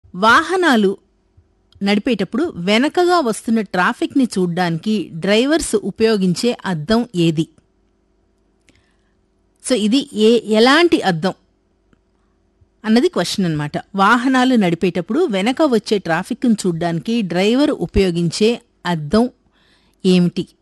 వాహనాలు నడిపేటప్పుడు వెనకగా వస్తున్న ట్రాఫిక్ని చూడ్డానికి డ్రైవర్స్ ఉపయోగించే అద్దం ఏది? సో ఇది ఎలాంటి అద్దం అన్నది క్వశ్చన్ అన్నమాట. వాహనాలు నడిపేటప్పుడు వెనక వచ్చే ట్రాఫిక్ను చూడ్డానికి డ్రైవర్ ఉపయోగించే అద్దం ఏమిటి?